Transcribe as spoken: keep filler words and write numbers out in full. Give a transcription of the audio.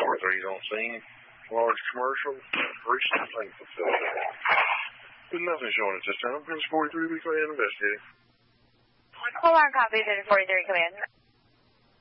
forty-threes on scene. Large commercial, recent tank facility. But nothing showing at this time. Prince forty-three, we go ahead and investigate. Hold on, copy, forty-three, come in.